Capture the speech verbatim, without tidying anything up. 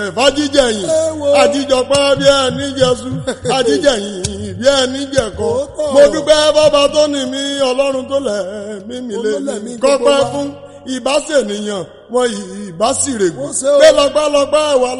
fàjíjẹyìn àtijọpẹ́ bí ẹni jẹsú àtijẹyìn bí ẹni jẹkọ mo dúpẹ́ bàbá tó ní mi ọlọ́run tó lẹ̀ mí mi lé mi kọ́pẹ́ fún ìbáṣẹ̀nìyàn wọn ìbásìrègùn pé lọ́pẹ́lọpẹ́ wà